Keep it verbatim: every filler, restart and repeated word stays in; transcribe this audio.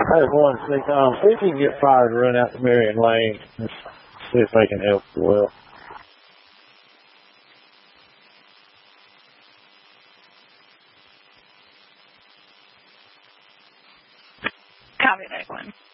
had one see, um, see if you can get fire to run out to Marion Lane. Let's see if they can help as well. Copy that one.